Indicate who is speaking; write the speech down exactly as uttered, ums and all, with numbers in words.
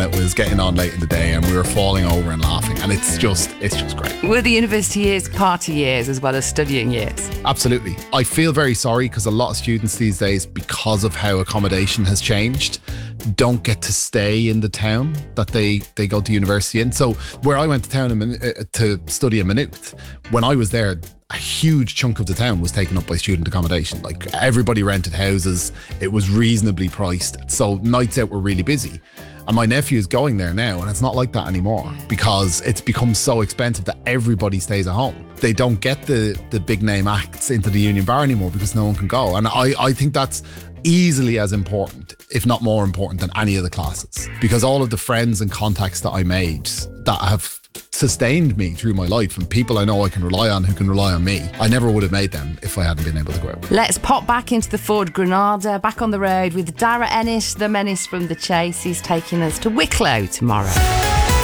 Speaker 1: it was getting on late in the day and we were falling over and laughing, and it's just it's just great.
Speaker 2: Were the university years party years as well as studying years?
Speaker 1: Absolutely. I feel very sorry because a lot of students these days, because of how accommodation has changed, don't get to stay in the town that they, they go to university in. So where I went to town in, Min- uh, to study in Maynooth, when I was there, a huge chunk of the town was taken up by student accommodation. Like, everybody rented houses. It was reasonably priced. So nights out were really busy. And my nephew's going there now, and it's not like that anymore because it's become so expensive that everybody stays at home. They don't get the, the big name acts into the Union Bar anymore because no one can go. And I, I think that's easily as important, if not more important, than any of the classes, because all of the friends and contacts that I made that have sustained me through my life, and people I know I can rely on who can rely on me, I never would have made them if I hadn't been able to go out.
Speaker 2: Let's pop back into the Ford Granada, back on the road with Dara Ennis, the menace from The Chase. He's taking us to Wicklow tomorrow.